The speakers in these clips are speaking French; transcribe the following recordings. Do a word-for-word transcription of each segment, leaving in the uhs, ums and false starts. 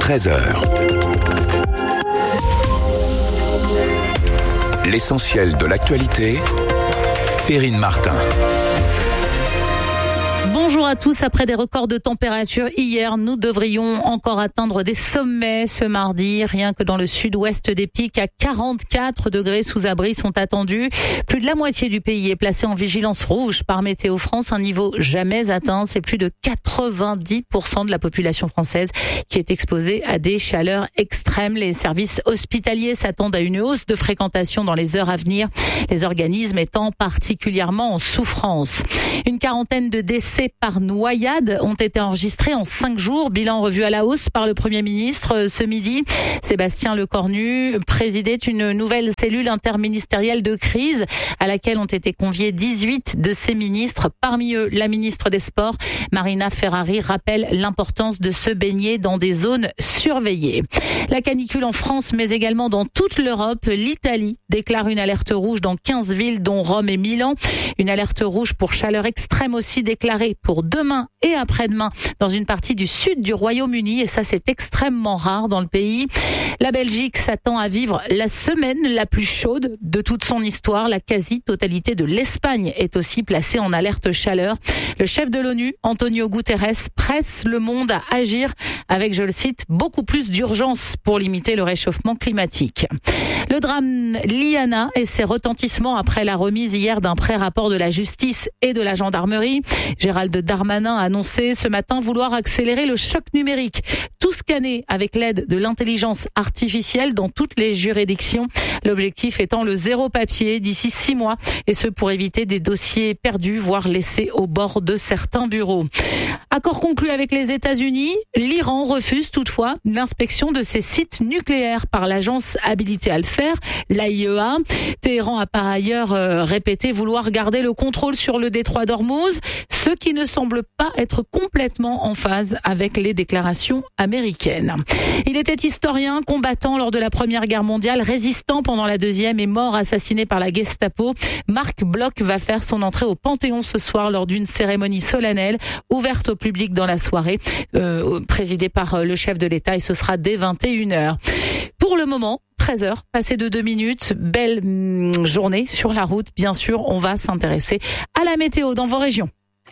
treize heures. L'essentiel de l'actualité, Perrine Martin. Bonjour à tous. Après des records de température hier, nous devrions encore atteindre des sommets ce mardi. Rien que dans le sud-ouest, des pics à quarante-quatre degrés sous abri sont attendus. Plus de la moitié du pays est placé en vigilance rouge par Météo France, un niveau jamais atteint. C'est plus de quatre-vingt-dix pour cent de la population française qui est exposée à des chaleurs extrêmes. Les services hospitaliers s'attendent à une hausse de fréquentation dans les heures à venir, les organismes étant particulièrement en souffrance. Une quarantaine de décès par noyade ont été enregistrés en cinq jours. Bilan revu à la hausse par le Premier ministre ce midi. Sébastien Lecornu présidait une nouvelle cellule interministérielle de crise à laquelle ont été conviés dix-huit de ses ministres. Parmi eux, la ministre des Sports, Marina Ferrari, rappelle l'importance de se baigner dans des zones surveillées. La canicule en France, mais également dans toute l'Europe. L'Italie déclare une alerte rouge dans quinze villes, dont Rome et Milan. Une alerte rouge pour chaleur extrême aussi déclarée pour demain et après-demain dans une partie du sud du Royaume-Uni. Et ça, c'est extrêmement rare dans le pays. La Belgique s'attend à vivre la semaine la plus chaude de toute son histoire. La quasi-totalité de l'Espagne est aussi placée en alerte chaleur. Le chef de l'ONU, Antonio Guterres, presse le monde à agir avec, je le cite, beaucoup plus d'urgence pour limiter le réchauffement climatique. Le drame Liana et ses retentissements après la remise hier d'un pré-rapport de la justice et de la gendarmerie. Gérald Darmanin a annoncé ce matin vouloir accélérer le choc numérique. Tout scanner avec l'aide de l'intelligence artificielle dans toutes les juridictions. L'objectif étant le zéro papier d'ici six mois. Et ce pour éviter des dossiers perdus, voire laissés au bord de certains bureaux. Accord conclu avec les États-Unis. L'Iran refuse toutefois l'inspection de ses sites nucléaires par l'agence habilitée à le faire, l'A I E A. Téhéran a par ailleurs euh, répété vouloir garder le contrôle sur le détroit d'Ormuz, ce qui ne semble pas être complètement en phase avec les déclarations américaines. Il était historien, combattant lors de la Première Guerre mondiale, résistant pendant la Deuxième et mort assassiné par la Gestapo. Marc Bloch va faire son entrée au Panthéon ce soir lors d'une cérémonie solennelle ouverte au public dans la soirée, euh, présidée par le chef de l'État, et ce sera dès vingt et une heures. Pour le moment, treize heures, passé de deux minutes, belle hum, journée sur la route. Bien sûr, on va s'intéresser à la météo dans vos régions.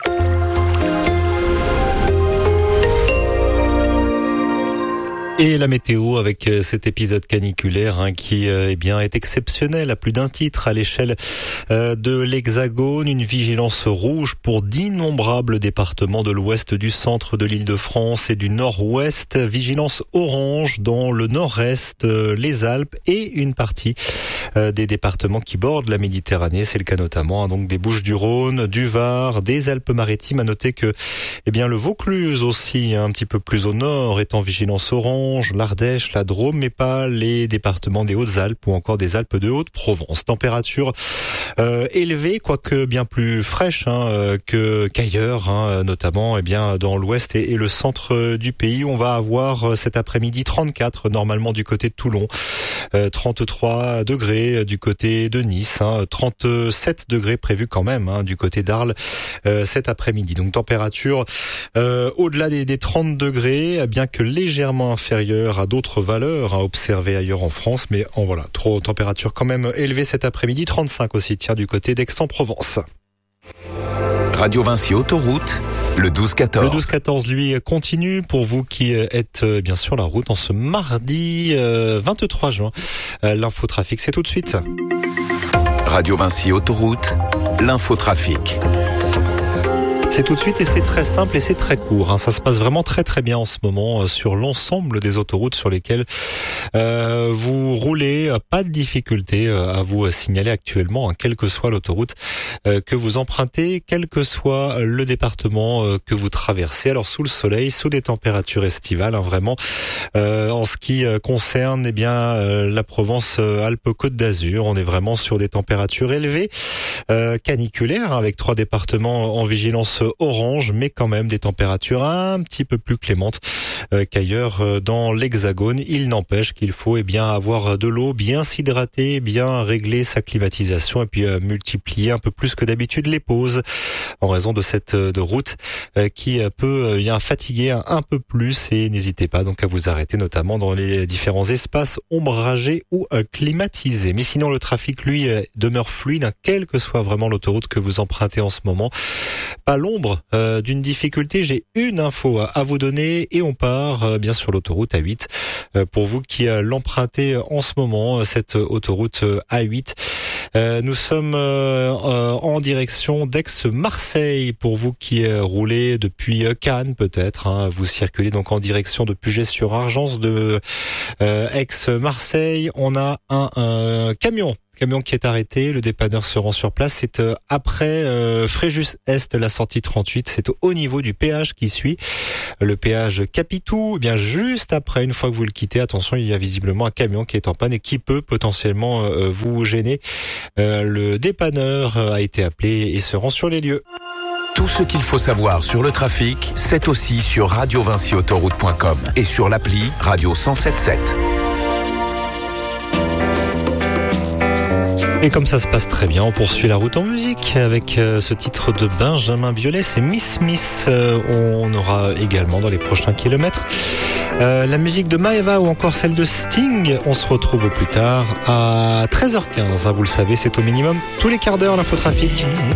Et la météo avec cet épisode caniculaire hein, qui euh, eh bien est exceptionnel à plus d'un titre à l'échelle euh, de l'Hexagone. Une vigilance rouge pour d'innombrables départements de l'ouest, du centre de l'Île-de-France et du nord-ouest. Vigilance orange dans le nord-est, euh, les Alpes et une partie euh, des départements qui bordent la Méditerranée. C'est le cas notamment hein, donc des Bouches-du-Rhône, du Var, des Alpes-Maritimes. À noter que eh bien le Vaucluse aussi hein, un petit peu plus au nord est en vigilance orange. L'Ardèche, la Drôme, mais pas les départements des Hautes-Alpes ou encore des Alpes de Haute-Provence. Température euh, élevée, quoique bien plus fraîche hein, que qu'ailleurs, hein, notamment eh bien dans l'ouest et, et le centre du pays. On va avoir cet après-midi trente-quatre normalement du côté de Toulon, euh, trente-trois degrés du côté de Nice, hein, trente-sept degrés prévus quand même hein, du côté d'Arles euh, cet après-midi. Donc température euh, au-delà des, des trente degrés, bien que légèrement inférieure à d'autres valeurs à observer ailleurs en France, mais en voilà, trop température quand même élevée cet après-midi, trente-cinq aussi, tiens, du côté d'Aix-en-Provence. Radio Vinci Autoroute, le douze quatorze. Le douze quatorze, lui, continue pour vous qui êtes bien sûr la route en ce mardi euh, vingt-trois juin. Euh, l'infotrafic, c'est tout de suite. Radio Vinci Autoroute, l'infotrafic. C'est tout de suite et c'est très simple et c'est très court. Hein. Ça se passe vraiment très très bien en ce moment euh, sur l'ensemble des autoroutes sur lesquelles euh, vous roulez. Pas de difficulté euh, à vous signaler actuellement, hein, quelle que soit l'autoroute euh, que vous empruntez, quel que soit le département euh, que vous traversez. Alors sous le soleil, sous des températures estivales, hein, vraiment. Euh, en ce qui concerne eh bien euh, la Provence-Alpes-Côte d'Azur, on est vraiment sur des températures élevées, euh, caniculaires, avec trois départements en vigilance orange, mais quand même des températures un petit peu plus clémentes qu'ailleurs dans l'Hexagone. Il n'empêche qu'il faut eh bien avoir de l'eau, bien s'hydrater, bien régler sa climatisation et puis euh, multiplier un peu plus que d'habitude les pauses en raison de cette de route euh, qui peut euh, bien fatiguer un, un peu plus. Et n'hésitez pas donc à vous arrêter, notamment dans les différents espaces ombragés ou euh, climatisés. Mais sinon le trafic lui euh, demeure fluide, hein, quelle que soit vraiment l'autoroute que vous empruntez en ce moment. Pas l'ombre euh, d'une difficulté. J'ai une info à, à vous donner et on part euh, bien sur l'autoroute A huit. Euh, pour vous qui euh, l'empruntez en ce moment, euh, cette autoroute euh, A huit. Euh, nous sommes euh, euh, en direction d'Aix-Marseille. Pour vous qui euh, roulez depuis euh, Cannes peut-être, hein, vous circulez donc en direction de Puget-sur-Argence, de euh, Aix-Marseille. On a un, un camion. Camion qui est arrêté, le dépanneur se rend sur place. C'est euh, après euh, Fréjus-Est, la sortie trente-huit. C'est au niveau du péage qui suit. Le péage Capitou, eh bien juste après, une fois que vous le quittez, attention, il y a visiblement un camion qui est en panne et qui peut potentiellement euh, vous gêner. Euh, le dépanneur a été appelé et se rend sur les lieux. Tout ce qu'il faut savoir sur le trafic, c'est aussi sur radio vinci autoroute point com et sur l'appli Radio cent sept sept. Et comme ça se passe très bien, on poursuit la route en musique avec euh, ce titre de Benjamin Biolay, c'est Miss Smith. Euh, on aura également dans les prochains kilomètres euh, la musique de Maeva ou encore celle de Sting. On se retrouve au plus tard à treize heures quinze. Hein, vous le savez, c'est au minimum tous les quarts d'heure l'infotrafic.